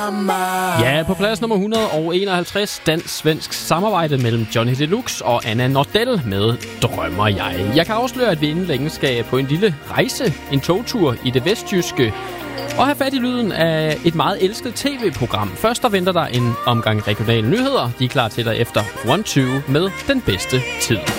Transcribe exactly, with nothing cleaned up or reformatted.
drømmer. Ja, på plads nummer et hundrede og enoghalvtreds, dansk-svensk samarbejde mellem Johnny Deluxe og Anna Nordell med Drømmer jeg. Jeg kan afsløre, at vi inden længe skal på en lille rejse, en togtur i det vestjyske, og have fat i lyden af et meget elsket tv-program. Først der venter der en omgang regionale nyheder. De er klar til dig efter one two med den bedste tid.